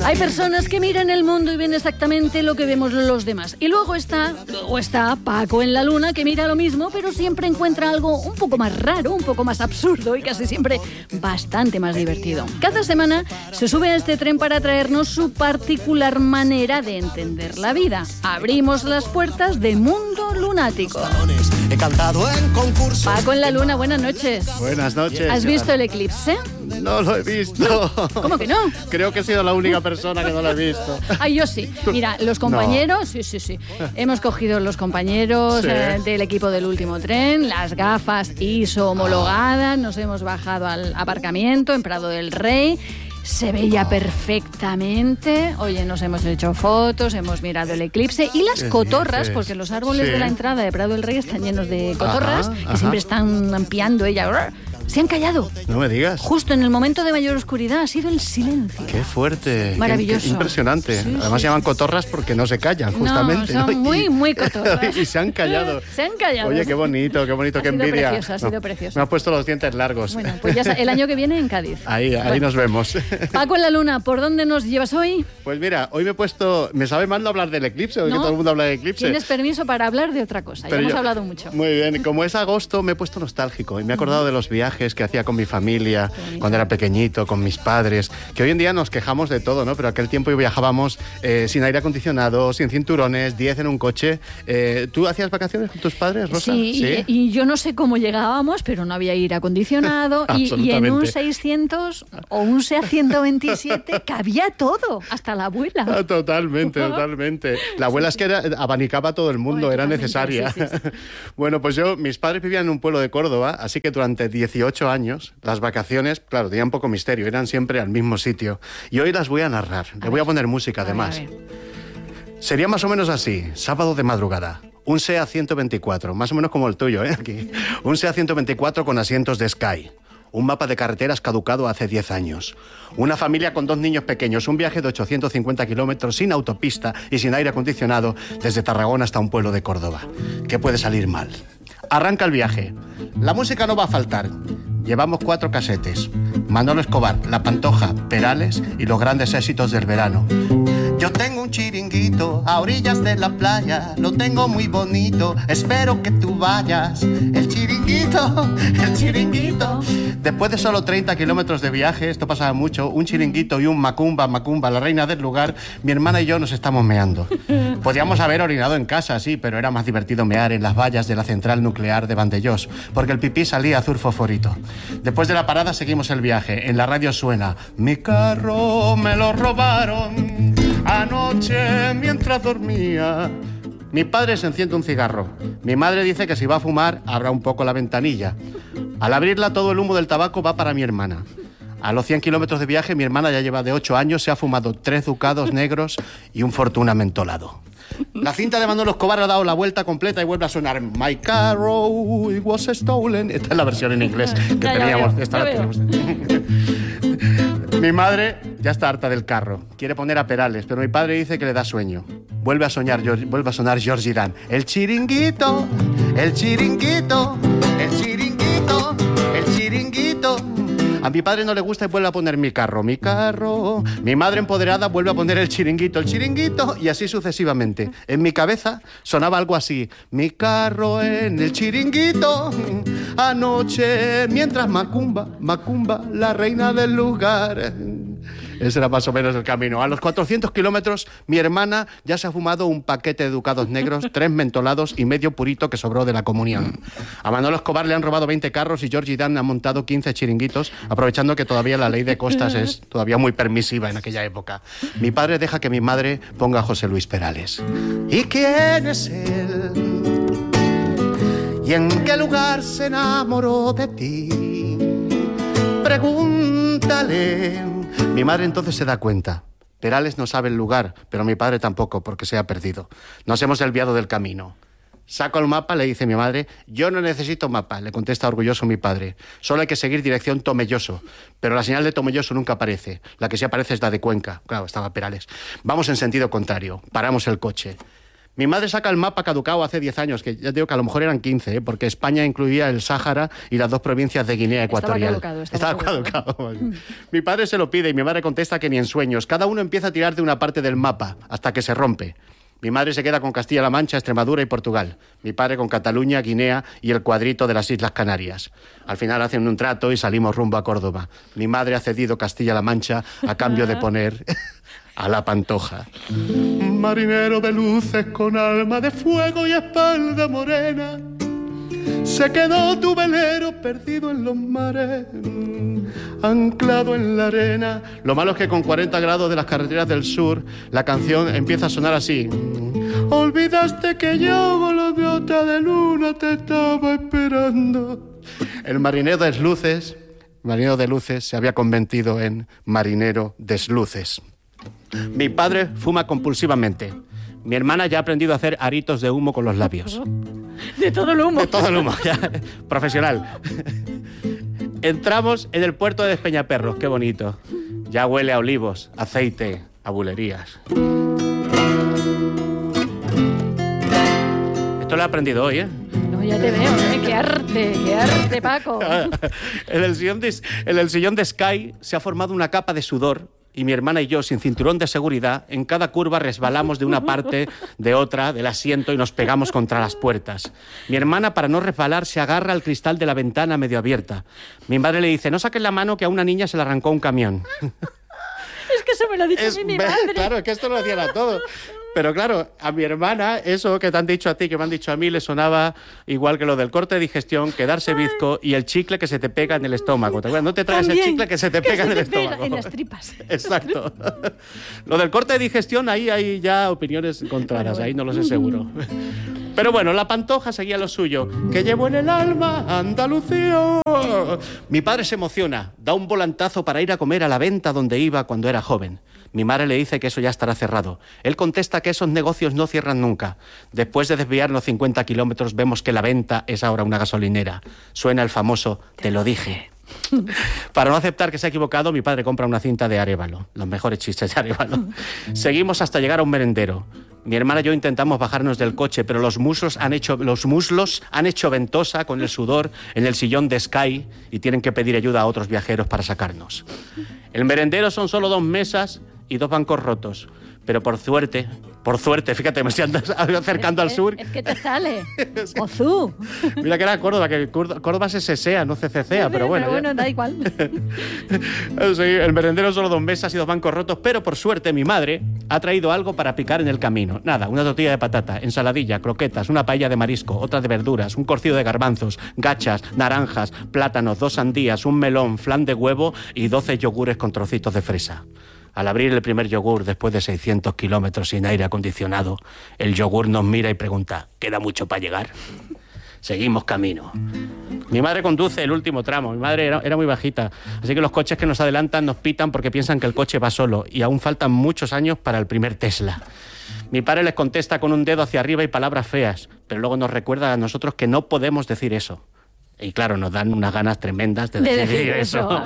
Hay personas que miran el mundo y ven exactamente lo que vemos los demás. Y luego está Paco en la Luna, que mira lo mismo, pero siempre encuentra algo un poco más raro, un poco más absurdo y casi siempre bastante más divertido. Cada semana se sube a este tren para traernos su particular manera de entender la vida. Abrimos las puertas de Mundo Lunático. He cantado en concursos. Paco en la Luna, buenas noches. Buenas noches. ¿Has visto el eclipse? No lo he visto. ¿Cómo que no? Creo que he sido la única persona que no lo he visto. Ay, yo sí. Mira, los compañeros, no. sí. Hemos cogido los compañeros del equipo del último tren, las gafas ISO homologadas, nos hemos bajado al aparcamiento en Prado del Rey. Se veía perfectamente. Oye, nos hemos hecho fotos, hemos mirado el eclipse y las cotorras, porque los árboles de la entrada de Prado del Rey están llenos de cotorras que siempre están ampliando ella. Se han callado. No me digas. Justo en el momento de mayor oscuridad ha sido el silencio. Qué fuerte. Maravilloso. Qué impresionante. Además se llaman cotorras porque no se callan, justamente. No, son muy cotorras. Y se han callado. Se han callado. Oye, qué bonito, qué envidia. Ha sido precioso. Me has puesto los dientes largos. Bueno, pues ya el año que viene en Cádiz. Ahí nos vemos. Paco en la Luna, ¿por dónde nos llevas hoy? Pues mira, hoy me sabe mal no hablar del eclipse, hoy que todo el mundo habla del eclipse. Tienes permiso para hablar de otra cosa, ya hemos hablado mucho. Muy bien, como es agosto me he puesto nostálgico y me he acordado de los viajes que hacía con mi familia cuando era pequeñito, con mis padres, que hoy en día nos quejamos de todo, ¿no? Pero aquel tiempo viajábamos sin aire acondicionado, sin cinturones, 10 en un coche. ¿Tú hacías vacaciones con tus padres, Rosa? Sí. Y yo no sé cómo llegábamos, pero no había aire acondicionado y en un 600 o un SEA 127 cabía todo, hasta la abuela. Totalmente. La abuela es que abanicaba a todo el mundo, era necesaria. Sí. Bueno, pues mis padres vivían en un pueblo de Córdoba, así que durante 18 años las vacaciones, claro, tenían poco misterio, eran siempre al mismo sitio. Y hoy las voy a narrar, le voy a poner música además. Sería más o menos así, sábado de madrugada. Un SEA 124, más o menos como el tuyo, aquí. Un SEA 124 con asientos de Sky. Un mapa de carreteras caducado hace 10 años. Una familia con 2 niños pequeños. Un viaje de 850 kilómetros sin autopista y sin aire acondicionado desde Tarragona hasta un pueblo de Córdoba. ¿Qué puede salir mal? Arranca el viaje. La música no va a faltar. Llevamos 4 casetes. Manolo Escobar, La Pantoja, Perales y los grandes éxitos del verano. Yo tengo un chiringuito a orillas de la playa, lo tengo muy bonito, espero que tú vayas. El chiringuito. Después de solo 30 kilómetros de viaje, esto pasaba mucho, un chiringuito y un Macumba, la reina del lugar, mi hermana y yo nos estamos meando. Podíamos haber orinado en casa, sí, pero era más divertido mear en las vallas de la central nuclear de Vandellós, porque el pipí salía azul fosforito. Después de la parada seguimos el viaje, en la radio suena: mi carro me lo robaron anoche mientras dormía. Mi padre se enciende un cigarro. Mi madre dice que si va a fumar, abra un poco la ventanilla. Al abrirla, todo el humo del tabaco va para mi hermana. A los 100 kilómetros de viaje, mi hermana ya lleva de 8 años, se ha fumado 3 ducados negros y un Fortuna mentolado. La cinta de Manolo Escobar ha dado la vuelta completa y vuelve a sonar: My carro it was stolen. Esta es la versión en inglés que teníamos. Mi madre ya está harta del carro. Quiere poner a Perales, pero mi padre dice que le da sueño. Vuelve a sonar Georgie Dan. El chiringuito. A mi padre no le gusta y vuelve a poner mi carro. Mi madre empoderada vuelve a poner el chiringuito, y así sucesivamente. En mi cabeza sonaba algo así: mi carro en el chiringuito, anoche mientras Macumba, la reina del lugar. Ese era más o menos el camino. A los 400 kilómetros, mi hermana ya se ha fumado un paquete de ducados negros, 3 mentolados y medio purito que sobró de la comunión. A Manolo Escobar le han robado 20 carros y Georgie Dan ha montado 15 chiringuitos, aprovechando que todavía la ley de costas es todavía muy permisiva en aquella época. Mi padre deja que mi madre ponga a José Luis Perales. ¿Y quién es él? ¿Y en qué lugar se enamoró de ti? Pregúntale. Mi madre entonces se da cuenta. Perales no sabe el lugar, pero mi padre tampoco, porque se ha perdido. Nos hemos desviado del camino. Saco el mapa, le dice mi madre. Yo no necesito mapa, le contesta orgulloso mi padre. Solo hay que seguir dirección Tomelloso. Pero la señal de Tomelloso nunca aparece. La que sí aparece es la de Cuenca. Claro, estaba Perales. Vamos en sentido contrario. Paramos el coche. Mi madre saca el mapa caducado hace 10 años, que ya digo que a lo mejor eran 15, porque España incluía el Sáhara y las 2 provincias de Guinea Ecuatorial. Estaba caducado. Mi padre se lo pide y mi madre contesta que ni en sueños. Cada uno empieza a tirar de una parte del mapa hasta que se rompe. Mi madre se queda con Castilla-La Mancha, Extremadura y Portugal. Mi padre con Cataluña, Guinea y el cuadrito de las Islas Canarias. Al final hacen un trato y salimos rumbo a Córdoba. Mi madre ha cedido Castilla-La Mancha a cambio de poner a la Pantoja. Marinero de luces con alma de fuego y espalda morena, se quedó tu velero perdido en los mares, anclado en la arena. Lo malo es que con 40 grados de las carreteras del sur, la canción empieza a sonar así. Olvidaste que yo, golobiota de luna, te estaba esperando. El marinero de luces se había convertido en marinero desluces. Mi padre fuma compulsivamente. Mi hermana ya ha aprendido a hacer aritos de humo con los labios. De todo el humo. De todo el humo, ya. Profesional. Entramos en el puerto de Despeñaperros, qué bonito. Ya huele a olivos, aceite, a bulerías. Esto lo he aprendido hoy, ¿eh? No, ya te veo, ¿eh? Qué arte, Paco. En el sillón de Sky se ha formado una capa de sudor. Y mi hermana y yo, sin cinturón de seguridad, en cada curva resbalamos de una parte, de otra, del asiento y nos pegamos contra las puertas. Mi hermana, para no resbalar, se agarra al cristal de la ventana medio abierta. Mi madre le dice, no saques la mano que a una niña se le arrancó un camión. Es que eso me lo ha dicho mi madre. Claro, es que esto lo hacían a todo. Pero claro, a mi hermana, eso que te han dicho a ti, que me han dicho a mí, le sonaba igual que lo del corte de digestión, quedarse bizco y el chicle que se te pega en el estómago. ¿Te acuerdas? No te traes el chicle que se te pega en el estómago. En las tripas. Exacto. Lo del corte de digestión, ahí hay ya opiniones encontradas, ahí no lo sé seguro. Pero bueno, la Pantoja seguía lo suyo. Que llevo en el alma Andalucía. Mi padre se emociona, da un volantazo para ir a comer a la venta donde iba cuando era joven. Mi madre le dice que eso ya estará cerrado. Él contesta que esos negocios no cierran nunca. Después de desviarnos 50 kilómetros, vemos que la venta es ahora una gasolinera. Suena el famoso "te lo dije". Para no aceptar que se ha equivocado, mi padre compra una cinta de Arévalo. Los mejores chistes de Arévalo. Seguimos hasta llegar a un merendero. Mi hermana y yo intentamos bajarnos del coche, pero los muslos han hecho ventosa con el sudor en el sillón de Sky y tienen que pedir ayuda a otros viajeros para sacarnos. El merendero son solo 2 mesas y 2 bancos rotos. Pero por suerte, fíjate, me estoy acercando al sur. Es que te sale. Ozú. Mira que era Córdoba, que Córdoba es SSEA, no CCCEA, pero bueno. Pero bueno, da igual. Sí, el merendero solo 2 mesas y 2 bancos rotos, pero por suerte mi madre ha traído algo para picar en el camino. Nada, una tortilla de patata, ensaladilla, croquetas, una paella de marisco, otra de verduras, un cocido de garbanzos, gachas, naranjas, plátanos, 2 sandías, un melón, flan de huevo y 12 yogures con trocitos de fresa. Al abrir el primer yogur, después de 600 kilómetros sin aire acondicionado, el yogur nos mira y pregunta, ¿queda mucho para llegar? Seguimos camino. Mi madre conduce el último tramo. Mi madre era muy bajita, así que los coches que nos adelantan nos pitan porque piensan que el coche va solo y aún faltan muchos años para el primer Tesla. Mi padre les contesta con un dedo hacia arriba y palabras feas, pero luego nos recuerda a nosotros que no podemos decir eso. Y claro, nos dan unas ganas tremendas de decir eso.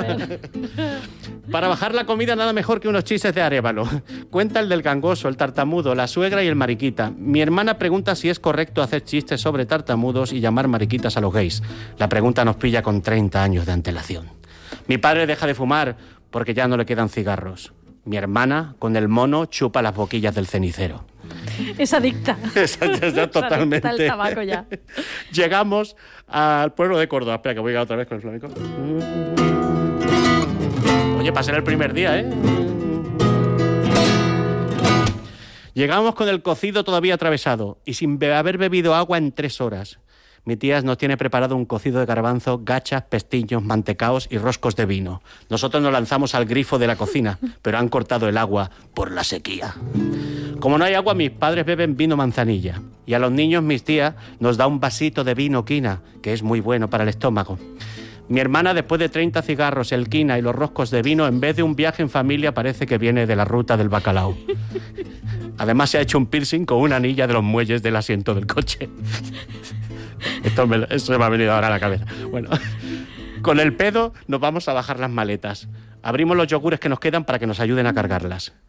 Para bajar la comida nada mejor que unos chistes de Arévalo. Cuenta el del gangoso, el tartamudo, la suegra y el mariquita. Mi hermana pregunta si es correcto hacer chistes sobre tartamudos y llamar mariquitas a los gays. La pregunta nos pilla con 30 años de antelación. Mi padre deja de fumar porque ya no le quedan cigarros. Mi hermana, con el mono, chupa las boquillas del cenicero. Es adicta. Ya totalmente. Está el tabaco ya. Llegamos al pueblo de Córdoba. Espera, que voy a ir otra vez con el flamenco. Oye, para ser el primer día, ¿eh? Llegamos con el cocido todavía atravesado y sin haber bebido agua en 3 horas. Mi tía nos tiene preparado un cocido de garbanzo, gachas, pestiños, mantecaos y roscos de vino. Nosotros nos lanzamos al grifo de la cocina, pero han cortado el agua por la sequía. Como no hay agua, mis padres beben vino manzanilla. Y a los niños, mis tías nos da un vasito de vino quina, que es muy bueno para el estómago. Mi hermana, después de 30 cigarros, el quina y los roscos de vino, en vez de un viaje en familia, parece que viene de la ruta del bacalao. Además, se ha hecho un piercing con una anilla de los muelles del asiento del coche. Eso me ha venido ahora a la cabeza. Bueno, con el pedo nos vamos a bajar las maletas. Abrimos los yogures que nos quedan para que nos ayuden a cargarlas.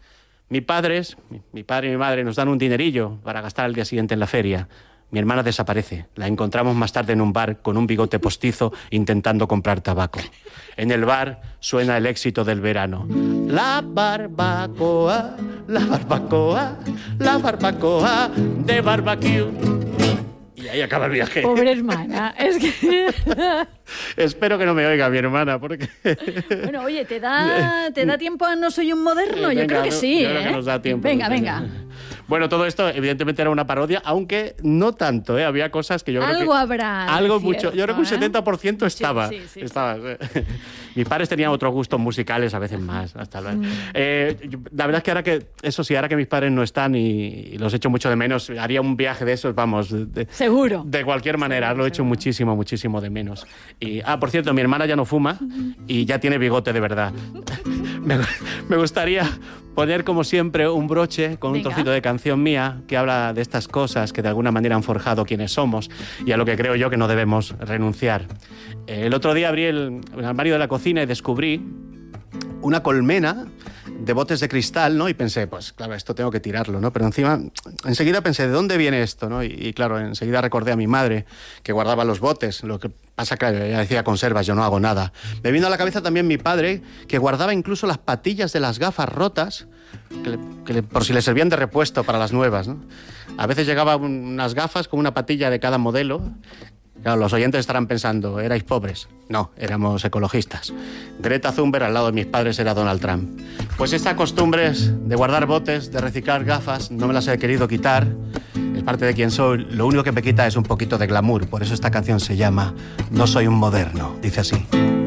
Mi padre y mi madre nos dan un dinerillo para gastar al día siguiente en la feria. Mi hermana desaparece. La encontramos más tarde en un bar con un bigote postizo intentando comprar tabaco. En el bar suena el éxito del verano. La barbacoa, la barbacoa, la barbacoa de barbecue. Y ahí acaba el viaje. Pobre hermana, es que... Espero que no me oiga mi hermana, porque... Bueno, oye, ¿te da tiempo a No soy un moderno? Yo creo que sí, yo creo que nos da tiempo. Venga. Bueno, todo esto evidentemente era una parodia, aunque no tanto, ¿eh? Había cosas que yo creo que... Algo habrá. Algo cierto, mucho. Yo creo que un 70% estaba. Sí. Estaba. Mis padres tenían otros gustos musicales, a veces más. Hasta luego. La verdad es que ahora que mis padres no están y los echo mucho de menos, haría un viaje de esos, vamos. Seguro. De cualquier manera, lo echo muchísimo, muchísimo de menos. Y, por cierto, mi hermana ya no fuma y ya tiene bigote de verdad. Me gustaría poner, como siempre, un broche con un trocito de canción mía que habla de estas cosas que de alguna manera han forjado quienes somos y a lo que creo yo que no debemos renunciar. El otro día abrí el armario de la cocina y descubrí una colmena de botes de cristal, ¿no? Y pensé, pues claro, esto tengo que tirarlo, ¿no? Pero enseguida pensé, ¿de dónde viene esto, no? Y claro, enseguida recordé a mi madre, que guardaba los botes. Lo que pasa que ella decía conservas, yo no hago nada. Me vino a la cabeza también mi padre, que guardaba incluso las patillas de las gafas rotas, por si le servían de repuesto para las nuevas, ¿no? A veces llegaban unas gafas con una patilla de cada modelo. Claro, los oyentes estarán pensando, ¿erais pobres? No, éramos ecologistas. Greta Thunberg al lado de mis padres era Donald Trump. Pues esta costumbre de guardar botes, de reciclar gafas, no me las he querido quitar. Es parte de quien soy. Lo único que me quita es un poquito de glamour. Por eso esta canción se llama No soy un moderno. Dice así.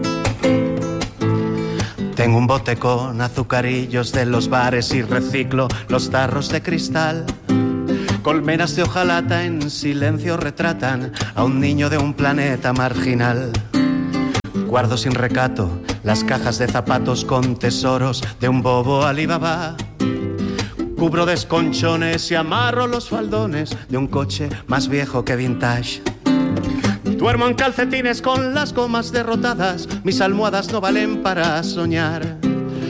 Tengo un bote con azucarillos de los bares y reciclo los tarros de cristal. Colmenas de hojalata en silencio retratan a un niño de un planeta marginal. Guardo sin recato las cajas de zapatos con tesoros de un bobo Alibaba. Cubro desconchones y amarro los faldones de un coche más viejo que vintage. Duermo en calcetines con las gomas derrotadas, mis almohadas no valen para soñar.